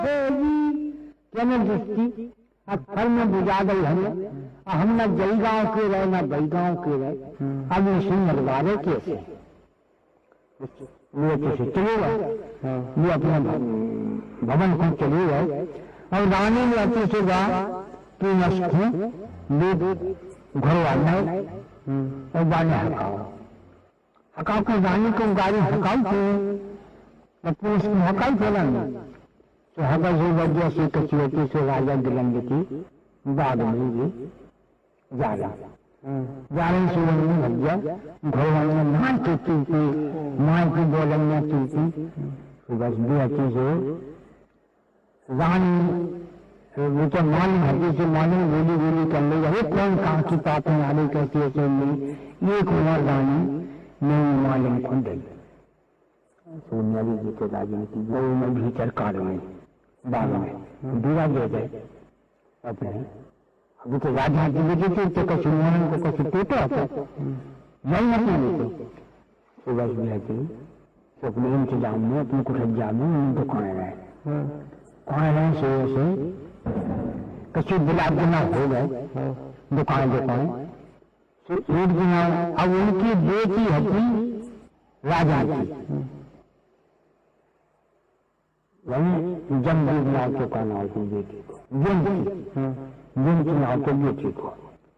दृष्टि फल में बुझा गई हमें, हम न जई गांव के रहे न बई गांव के रहे, अब इसी मरवारे कैसे वो कैसे चले गए, वो अपने भवन को चले गए। और रानी ने अच्छे से कहा कि नष्ट घर आना और बाने हकाओ के रानी को गाड़ी हकाऊ थे, पुरुष को हकाऊ चला नहीं तो हका से वजह से कचौती से राजा दिलंग की बाद में भी जा रही सुवन में भैया घोड़ा में मां की चूती मां की बोलन में चूती बस भी अच्छी से रानी वो तो मालूम हल्की से मालूम गोली गोली कर ले जाए कौन कहाँ की पापे नारी कहती है कि नहीं एक उमर रानी नहीं मालूम खुद सोनिया जी के राजनीति गौ में भीतर कारों में बाग में दूरा दे गए अपने अभी तो राजा की वजह से कछु मोहन को कछु टूटा होता नहीं होती सुबह भी आती तो अपने इंतजाम में अपने कुठज्जा में उनको कौन रहे से कछु बिला गुना हो गए दुकान एक दिन अब उनकी बेटी हती राजा की वही जमदीप नाव के का नाव की बेटी को जिन की नाव के बेटी को